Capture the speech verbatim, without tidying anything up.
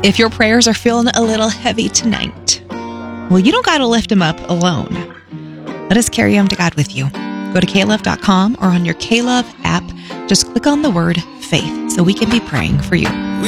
If your prayers are feeling a little heavy tonight, well, you don't got to lift them up alone. Let us carry them to God with you. Go to K Love dot com or on your K Love app. Just click on the word faith so we can be praying for you.